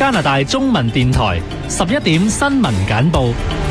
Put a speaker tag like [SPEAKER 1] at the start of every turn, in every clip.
[SPEAKER 1] 加拿大中文電台11點新聞簡報。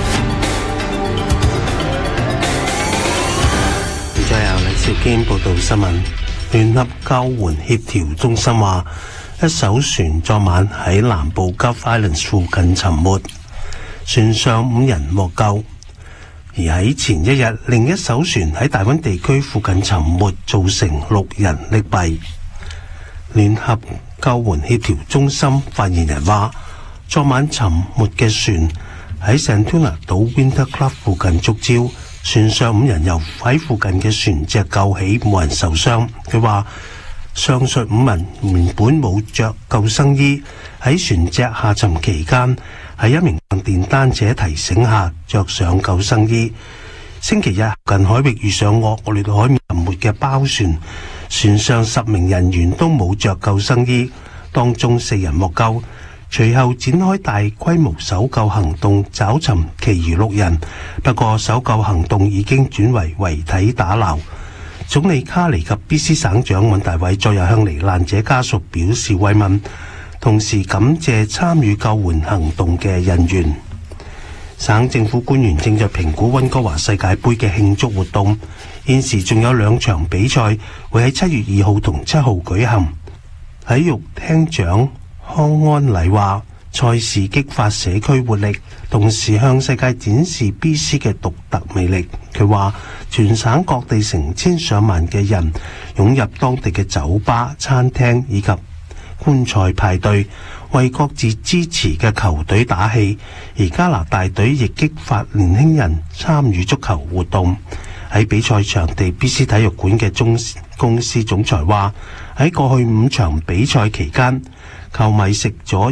[SPEAKER 2] 再由李兆堅報道新聞。聯合救援協調中心話，一艘船昨晚喺南部 Gulf Islands 附近沉沒，船上5人獲救。而喺前一日，另一艘船喺大溫地區附近沉沒，造成6人溺斃。聯合救援協調中心發言人話，昨晚沉沒嘅船喺 Santuna 島 Winter Club 附近觸礁，船上5人由喺附近嘅船隻救起，冇人受傷。佢話上述5人原本冇着救生衣，喺船隻下沉期間喺一名電單車提醒下着上救生衣。星期日近海域遇上惡劣海面沉沒嘅包船，船上10名人員都冇着救生衣，當中4人獲救。隨後展開大規模搜救行動，找尋其餘6人。不過搜救行動已經轉為遺體打撈。總理卡尼及 BC 省長尹大偉昨日向罹難者家屬表示慰問，同時感謝參與救援行動嘅人員。省政府官員正在評估溫哥華世界盃嘅慶祝活動，現時仲有2場比賽會喺7月2號同7號舉行。體育廳長康安禮話，賽事激發社區活力，同時向世界展示 BC 嘅獨特魅力。佢話全省各地成千上萬嘅人湧入當地嘅酒吧、餐廳以及觀賽派對，為各自支持嘅球隊打氣。而加拿大隊亦激發年輕人參與足球活動。喺比賽場地 BC 體育館嘅公司總裁話，喺過去5場比賽期間，球迷食咗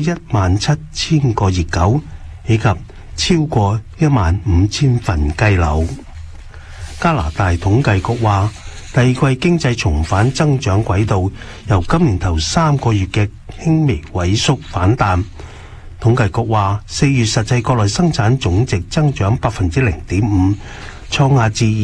[SPEAKER 2] 17000個熱狗，以及超過15000份雞柳。加拿大統計局話，第二季經濟重返增長軌道，由今年頭3個月嘅輕微萎縮反彈。統計局話，4月實際國內生產總值增長0.5%，創下自